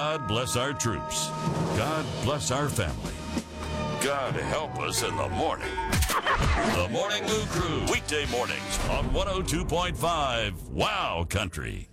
God bless our troops. God bless our family. God help us in the morning. The Morning Moo Crew, weekday mornings on 102.5 Wow Country.